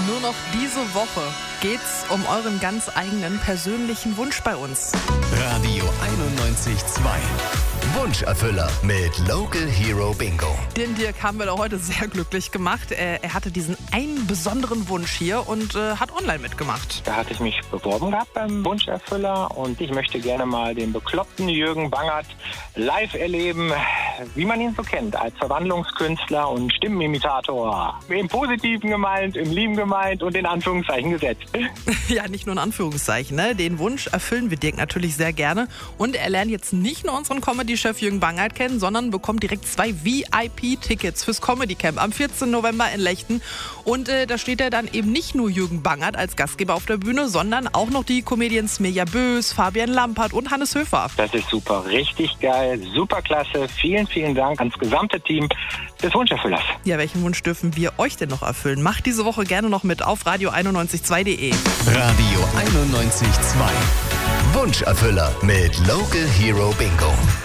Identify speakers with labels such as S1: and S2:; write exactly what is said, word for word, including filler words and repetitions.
S1: Nur noch diese Woche geht's um euren ganz eigenen persönlichen Wunsch bei uns.
S2: Radio einundneunzig Komma zwei. Wunscherfüller mit Local Hero Bingo.
S1: Den Dirk haben wir da heute sehr glücklich gemacht. Er, er hatte diesen einen besonderen Wunsch hier und äh, hat online mitgemacht.
S3: Da hatte ich mich beworben gehabt beim Wunscherfüller und ich möchte gerne mal den bekloppten Jürgen Bangert live erleben, wie man ihn so kennt, als Verwandlungskünstler und Stimmenimitator. Im Positiven gemeint, im Lieben gemeint und in Anführungszeichen gesetzt.
S1: Ja, nicht nur in Anführungszeichen, ne? Den Wunsch erfüllen wir Dirk natürlich sehr gerne. Und er lernt jetzt nicht nur unseren Comedy-Chef Jürgen Bangert kennen, sondern bekommt direkt zwei V I P-Tickets fürs Comedy Camp am vierzehnten November in Lechten. Und äh, da steht er dann eben nicht nur Jürgen Bangert als Gastgeber auf der Bühne, sondern auch noch die Comedians Mirja Bös, Fabian Lampert und Hannes Höfer.
S3: Das ist super, richtig geil, super klasse. Vielen, vielen Dank ans gesamte Team des Wunscherfüllers.
S1: Ja, welchen Wunsch dürfen wir euch denn noch erfüllen? Macht diese Woche gerne noch mit auf radio einundneunzig Komma zwei punkt de.
S2: Radio einundneunzig Komma zwei. Wunscherfüller mit Local Hero Bingo.